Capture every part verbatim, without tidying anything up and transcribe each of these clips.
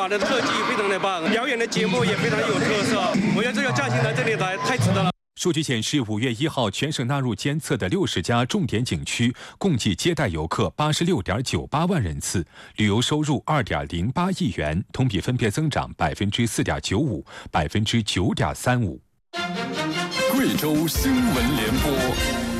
马的特技非常的棒，表演的节目也非常有特色。我觉得这个假期来这里来太值得了。 数据显示，五月一号全省纳入监测的六十家重点景区，共计接待游客八十六点九八万人次，旅游收入二点零八亿元，同比分别增长百分之四点九五、百分之九点三五。 贵州新闻联播。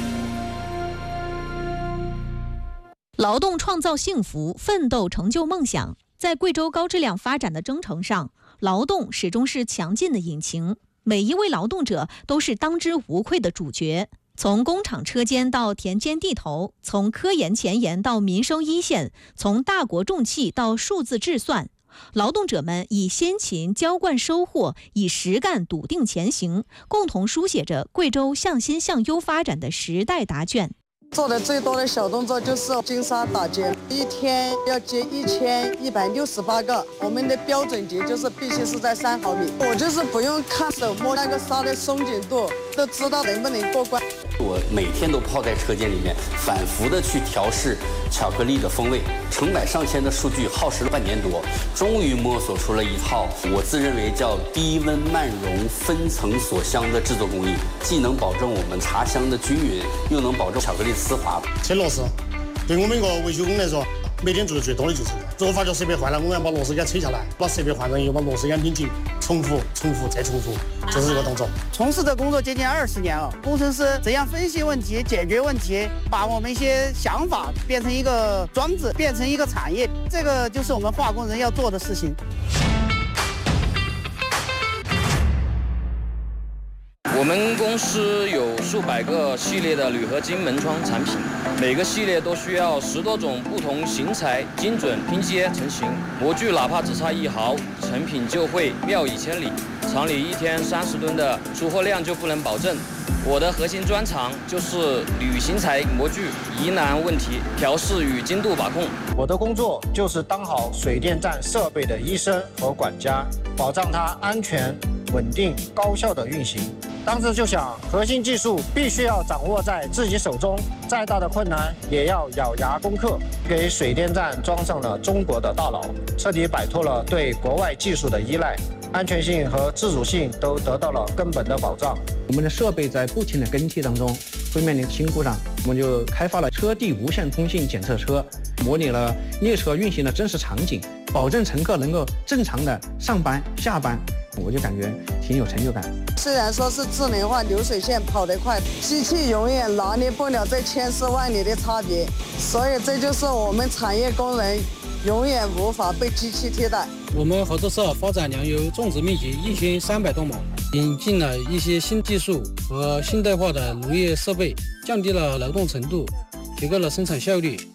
劳动创造幸福，奋斗成就梦想。在贵州高质量发展的征程上，劳动始终是强劲的引擎。每一位劳动者都是当之无愧的主角，从工厂车间到田间地头，从科研前沿到民生一线，从大国重器到数字制算，劳动者们以辛勤浇灌收获，以实干笃定前行，共同书写着贵州向新向优发展的时代答卷。 做的最多的小动作就是金沙打结，一天要接一千一百六十八个。我们的标准结就是必须是在三毫米。我就是不用看手摸那个沙的松紧度，都知道能不能过关。 我每天都泡在车间里面，反复的去调试巧克力的风味，成百上千的数据耗时了半年多，终于摸索出了一套我自认为叫低温慢溶分层锁香的制作工艺，既能保证我们茶香的均匀，又能保证巧克力丝滑。 切螺丝，对我们一个维修工来说，每天做的最多的就是这个。如果发觉设备坏了，我们要把螺丝给它扯下来，把设备换上以后把螺丝给它拧紧，重复、重复再重复，就是这个动作。 从事这工作接近二十年了，工程师怎样分析问题、解决问题，把我们一些想法变成一个装置，变成一个产业，这个就是我们化工人要做的事情。 我们公司有数百个系列的铝合金门窗产品，每个系列都需要十多种不同型材精准拼接成型，模具哪怕只差一毫，成品就会妙以千里。厂里一天三十吨的出货量就不能保证。我的核心专长就是铝型材模具疑难问题调试与精度把控。 我的工作就是当好水电站设备的医生和管家，保障它安全、稳定、高效的运行。当时就想，核心技术必须要掌握在自己手中，再大的困难也要咬牙攻克，给水电站装上了中国的大脑，彻底摆脱了对国外技术的依赖，安全性和自主性都得到了根本的保障。 我们的设备在不停的更替当中会面临新故障，我们就开发了车地无线通信检测车，模拟了列车运行的真实场景，保证乘客能够正常的上班下班，我就感觉挺有成就感。 虽然说是智能化流水线跑得快，机器永远拿捏不了这千丝万缕的差别，所以这就是我们产业工人永远无法被机器替代。 我们合作社发展粮油种植面积一千三百多亩，引进了一些新技术和现代化的农业设备，降低了劳动程度，提高了生产效率。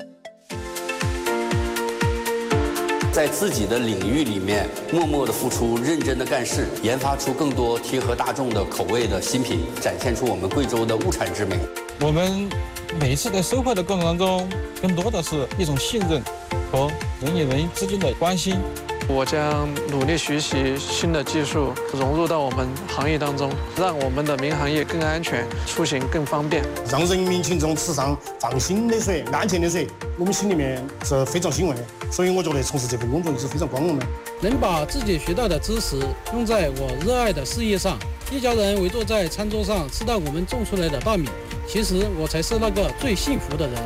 在自己的领域里面默默的付出，认真的干事，研发出更多贴合大众的口味的新品，展现出我们贵州的物产之美。 我们每一次在收获的过程当中，更多的是一种信任和人与人之间的关心。 我将努力学习新的技术，融入到我们行业当中，让我们的民航业更安全，出行更方便， 让人民群众吃上放心的水、安全的水，我们心里面是非常欣慰的。所以我觉得从事这份工作也是非常光荣的。 能把自己学到的知识用在我热爱的事业上，一家人围坐在餐桌上吃到我们种出来的大米，其实我才是那个最幸福的人。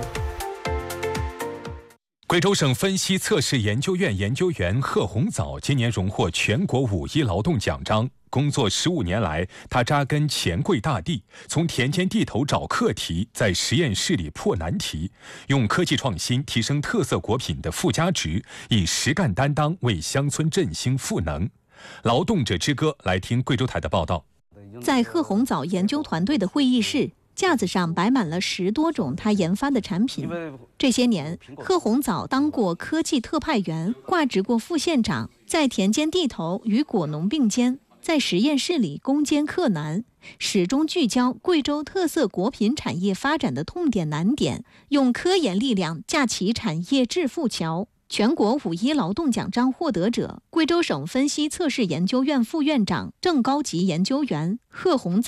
贵州省分析测试研究院研究员贺红枣今年荣获全国五一劳动奖章。工作十五年来，他扎根黔桂大地，从田间地头找课题，在实验室里破难题，用科技创新提升特色果品的附加值，以实干担当为乡村振兴赋能。劳动者之歌，来听贵州台的报道。 在贺红枣研究团队的会议室，架子上摆满了十多种他研发的产品。这些年，贺红枣当过科技特派员，挂职过副县长，在田间地头与果农并肩，在实验室里攻坚克难，始终聚焦贵州特色果品产业发展的痛点难点，用科研力量架起产业致富桥。全国五一劳动奖章获得者，贵州省分析测试研究院副院长、正高级研究员贺红枣。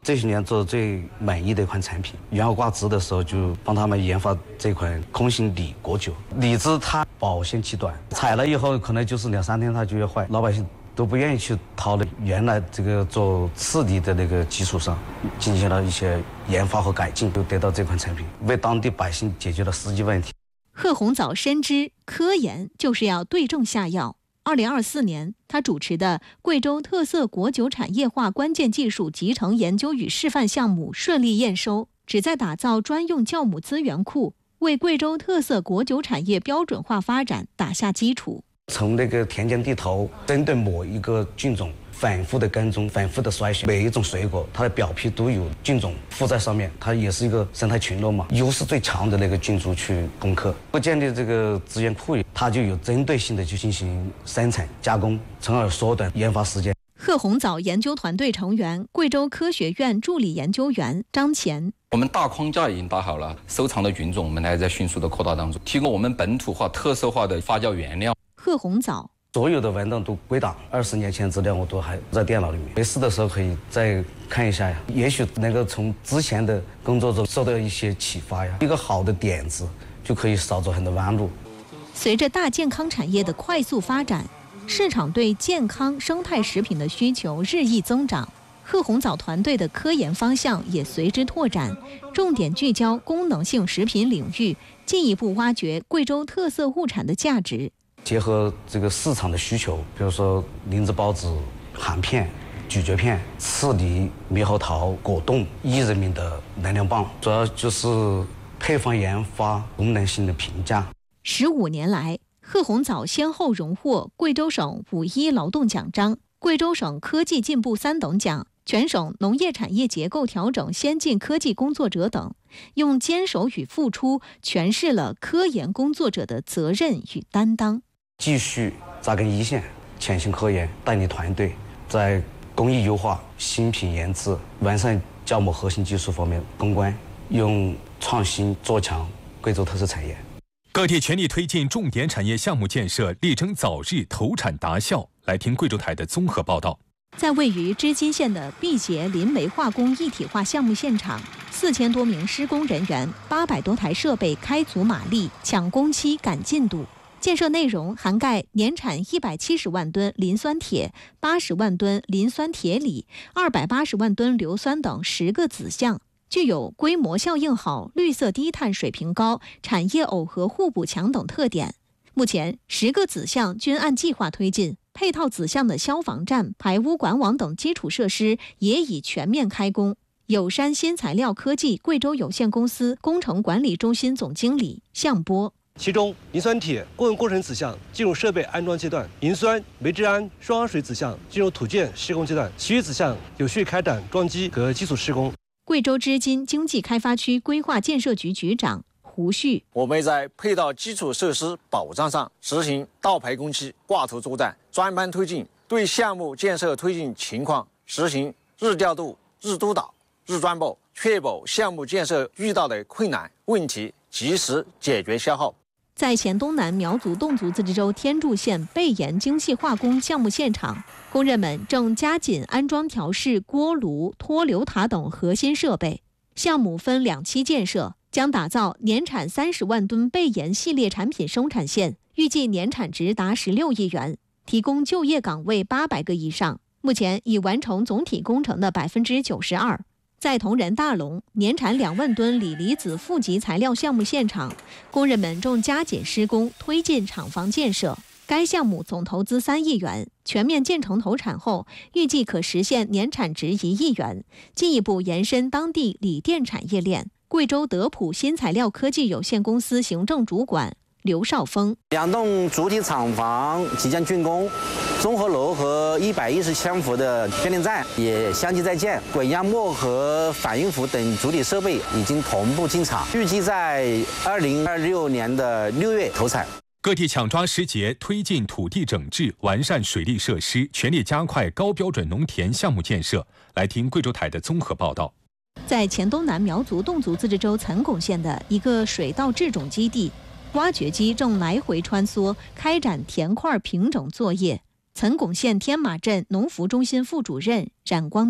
这些年做的最满意的一款产品。原来挂枝的时候就帮他们研发这款空心李果酒，李枝它保鲜期短，采了以后可能就是两三天它就要坏，老百姓都不愿意去掏的。原来这个做次李的那个基础上进行了一些研发和改进，就得到这款产品，为当地百姓解决了实际问题。 贺洪藻深知科研就是要对症下药。二零二四年，他主持的贵州特色果酒产业化关键技术集成研究与示范项目顺利验收，旨在打造专用酵母资源库，为贵州特色果酒产业标准化发展打下基础。 从那个田间地头，针对某一个菌种反复的跟踪，反复的筛选，每一种水果它的表皮都有菌种附在上面，它也是一个生态群落嘛，优势最强的那个菌株去攻克。不建立这个资源库，它就有针对性的去进行生产加工，从而缩短研发时间。 贺洪藻研究团队成员、贵州科学院助理研究员张乾。 我们大框架已经打好了，收藏的菌种我们还在迅速的扩大当中，提供我们本土化、特色化的发酵原料。 贺洪藻所有的文档都归档，二十年前资料我都还在电脑里面，没事的时候可以再看一下呀，也许能够从之前的工作中受到一些启发呀，一个好的点子就可以少走很多弯路。 随着大健康产业的快速发展，市场对健康生态食品的需求日益增长，贺洪藻团队的科研方向也随之拓展，重点聚焦功能性食品领域，进一步挖掘贵州特色物产的价值。 结合这个市场的需求，比如说灵芝孢子、含片、咀嚼片、刺梨、猕猴桃、果冻、益人民的能量棒，主要就是配方研发、功能性的评价。 十五年来，贺洪藻先后荣获贵州省五一劳动奖章、贵州省科技进步三等奖、全省农业产业结构调整先进科技工作者等，用坚守与付出诠释了科研工作者的责任与担当。 继续扎根一线，潜心科研，带领团队在工艺优化、新品研制、完善酵母核心技术方面攻关，用创新做强贵州特色产业。 各地全力推进重点产业项目建设，力争早日投产达效。来听贵州台的综合报道。 在位于织金县的毕节临煤化工一体化项目现场，四千多名施工人员、八百多台设备开足马力，抢工期、赶进度。建设内容涵盖年产一百七十万吨磷酸铁、八十万吨磷酸铁锂、二百八十万吨硫酸等十个子项，具有规模效应好、绿色低碳水平高、产业耦合互补强等特点。目前，十个子项均按计划推进，配套子项的消防站、排污管网等基础设施也已全面开工。友山新材料科技贵州有限公司工程管理中心总经理向波。 其中，磷酸铁供应过程子项进入设备安装阶段，磷酸、煤制氨、双氧水子项进入土建施工阶段，其余子项有序开展装机和基础施工。 贵州织金经济开发区规划建设局局长胡旭： 我们在配套基础设施保障上实行倒排工期、挂头作战，专班推进，对项目建设推进情况实行日调度、日督导、日专报，确保项目建设遇到的困难问题及时解决消耗。 在黔东南苗族侗族自治州天柱县贝岩精细化工项目现场，工人们正加紧安装调试锅炉、脱硫塔等核心设备。项目分两期建设，将打造年产三十万吨贝岩系列产品生产线，预计年产值达十六亿元，提供就业岗位八百个以上。目前已完成总体工程的百分之九十二。在同仁大龙年产两万吨锂离子负极材料项目现场，工人们正加紧施工，推进厂房建设。该项目总投资三亿元，全面建成投产后，预计可实现年产值一亿元，进一步延伸当地锂电产业链。贵州德普新材料科技有限公司行政主管刘少峰： 两栋主体厂房即将竣工，综合楼和一百一十千伏的变电站也相继在建，滚压磨和反应釜等主体设备已经同步进场，预计在二零二六年的六月投产。 各地抢抓时节，推进土地整治，完善水利设施，全力加快高标准农田项目建设。来听贵州台的综合报道。 在黔东南苗族侗族自治州岑巩县的一个水稻制种基地，挖掘机正来回穿梭，开展田块平整作业。岑巩县天马镇农服中心副主任冉光俊：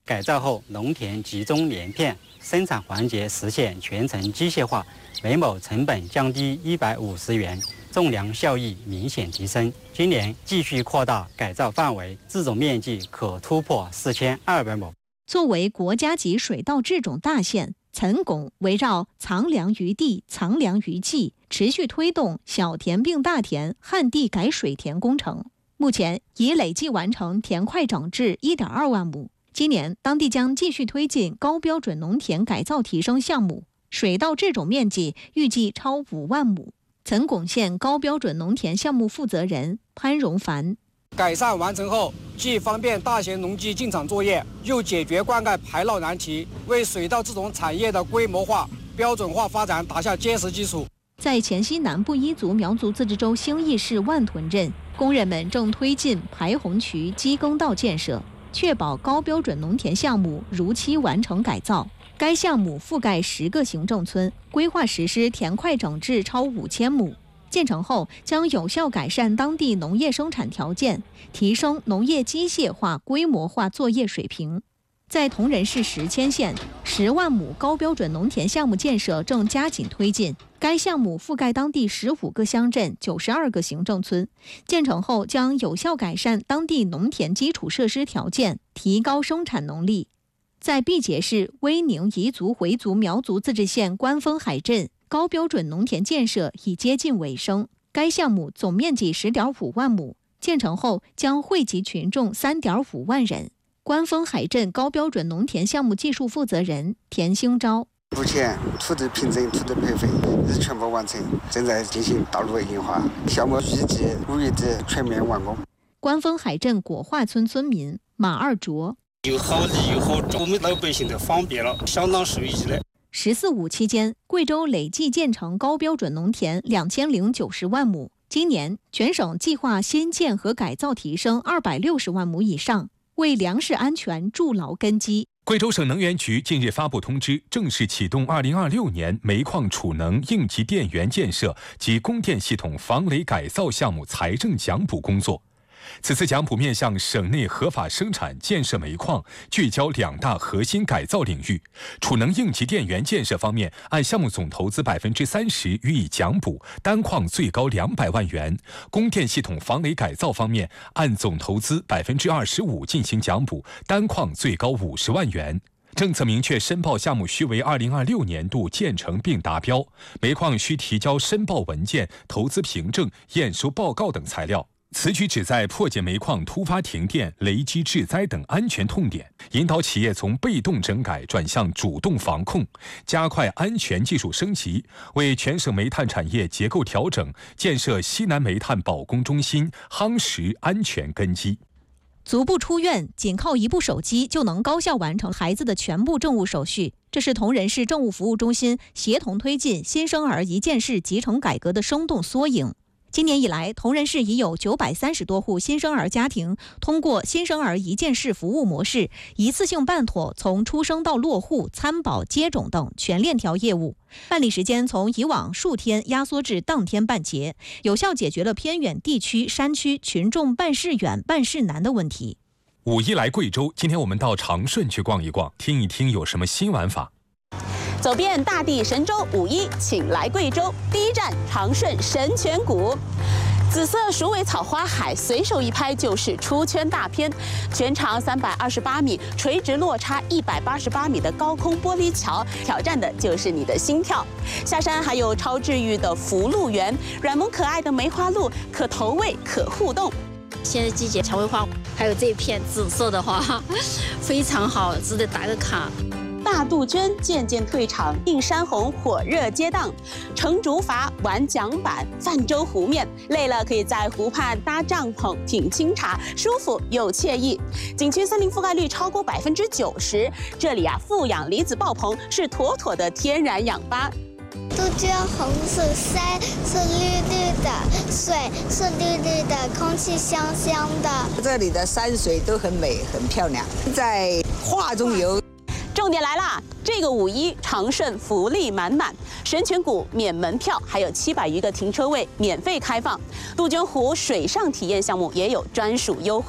改造后农田集中连片，生产环节实现全程机械化，每亩成本降低一百五十元，种粮效益明显提升。今年继续扩大改造范围，自种面积可突破四千二百亩。 作为国家级水稻制种大县，岑巩围绕藏粮于地、藏粮于技，持续推动小田并大田、旱地改水田工程。目前已累计完成田块整治 一点二万亩。今年当地将继续推进高标准农田改造提升项目，水稻制种面积预计超五万亩。岑巩县高标准农田项目负责人潘荣凡。 改善完成后，既方便大型农机进场作业，又解决灌溉排涝难题，为水稻制种产业的规模化、标准化发展打下坚实基础。 在黔西南部彝族苗族自治州兴义市万屯镇，工人们正推进排洪渠机耕道建设，确保高标准农田项目如期完成改造。该项目覆盖十个行政村，规划实施田块整治超五千亩。建成后将有效改善当地农业生产条件，提升农业机械化、规模化作业水平。在铜仁市石阡县，十万亩高标准农田项目建设正加紧推进。该项目覆盖当地十五个乡镇、九十二个行政村，建成后将有效改善当地农田基础设施条件，提高生产能力。在毕节市威宁彝族回族苗族自治县官丰海镇，高标准农田建设已接近尾声。该项目总面积 十点五万亩，建成后将惠及群众 三点五万人。官丰海镇高标准农田项目技术负责人田兴昭。 目前土地凭证、土地配肥已全部完成，正在进行道路硬化，项目预计五月底全面完工。 官丰海镇果化村村民马二卓。 又好利又好种，我们老百姓都方便了，相当受益的。 十四五期间，贵州累计建成高标准农田两千零九十万亩。今年全省计划新建和改造提升二百六十万亩以上，为粮食安全筑牢根基。 贵州省能源局近日发布通知，正式启动二零二六年煤矿储能应急电源建设及供电系统防雷改造项目财政奖补工作。此次奖补面向省内合法生产建设煤矿，聚焦两大核心改造领域。储能应急电源建设方面，按项目总投资百分之三十予以奖补，单矿最高两百万元；供电系统防雷改造方面，按总投资百分之二十五进行奖补，单矿最高五十万元。政策明确，申报项目须为二零二六年度建成并达标，煤矿需提交申报文件、投资凭证、验收报告等材料。此举旨在破解煤矿突发停电、雷击致灾等安全痛点，引导企业从被动整改转向主动防控，加快安全技术升级，为全省煤炭产业结构调整、建设西南煤炭保供中心夯实安全根基。 足不出院，仅靠一部手机就能高效完成孩子的全部政务手续，这是铜仁市政务服务中心协同推进新生儿一件事集成改革的生动缩影。今年以来，铜仁市已有九百三十多户新生儿家庭通过新生儿一件事服务模式，一次性办妥从出生到落户、参保、接种等全链条业务，办理时间从以往数天压缩至当天办结，有效解决了偏远地区、山区群众办事远、办事难的问题。 五一来贵州，今天我们到长顺去逛一逛，听一听有什么新玩法。 走遍大地神州，五一请来贵州。第一站长顺神泉谷，紫色鼠尾草花海，随手一拍就是出圈大片。全长三百二十八米，垂直落差一百八十八米的高空玻璃桥，挑战的就是你的心跳。下山还有超治愈的福禄园，软萌可爱的梅花鹿，可投喂可互动。 现在季节蔷薇花，还有这片紫色的花，非常好，值得打个卡。 大杜鹃渐渐退场，映山红火热接档，乘竹筏玩桨板，泛舟湖面，累了可以在湖畔搭帐篷品清茶，舒服又惬意。景区森林覆盖率超过百分之九十，这里啊负氧离子爆棚，是妥妥的天然氧吧。 杜鹃红色，山是绿绿的，水是绿绿的，空气香香的。 这里的山水都很美，很漂亮，在画中游。 重点来啦！这个五一长顺福利满满，神泉谷免门票，还有七百余个停车位免费开放。杜鹃湖水上体验项目也有专属优惠。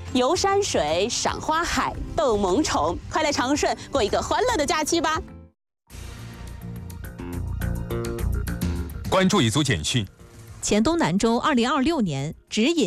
游山水、赏花海、斗萌宠，快来长顺过一个欢乐的假期吧！ 关注一组简讯。 黔东南州二零二六年指引